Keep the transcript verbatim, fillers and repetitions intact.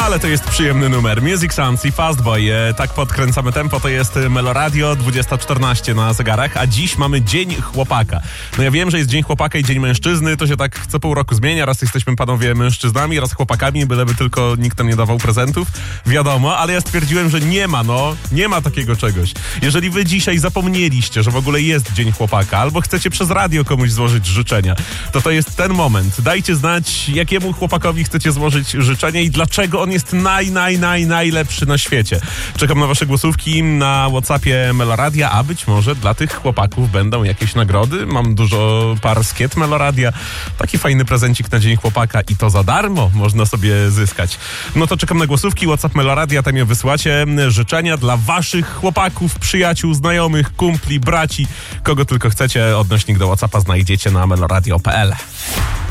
ale to jest przyjemny numer. Music Sounds i Fastboy. E, tak podkręcamy tempo, to jest Meloradio, dwudziesta czternaście na zegarach, a dziś mamy Dzień Chłopaka. No ja wiem, że jest Dzień Chłopaka i Dzień Mężczyzny, to się tak co pół roku zmienia. Raz jesteśmy panowie mężczyznami, raz chłopakami, byleby tylko nikt nam nie dawał prezentów. Wiadomo, ale ja stwierdziłem, że nie ma, no, nie ma takiego czegoś. Jeżeli wy dzisiaj zapomnieliście, że w ogóle jest Dzień Chłopaka, albo chcecie przez radio komuś złożyć życzenia, to to jest ten moment. Dajcie znać, jakiemu chłopakowi chcecie złożyć życzenie i dlaczego on jest naj, naj, naj, najlepszy na świecie. Czekam na wasze głosówki na WhatsAppie Meloradia, a być może dla tych chłopaków będą jakieś nagrody. Mam dużo par skiet Meloradia. Taki fajny prezencik na Dzień Chłopaka i to za darmo można sobie zyskać. No to czekam na głosówki. WhatsApp Meloradia, tam je wysłacie. Życzenia dla waszych chłopaków, przyjaciół, znajomych, kumpli, braci, kogo tylko chcecie. Odnośnik do WhatsAppa znajdziecie na meloradio kropka p l.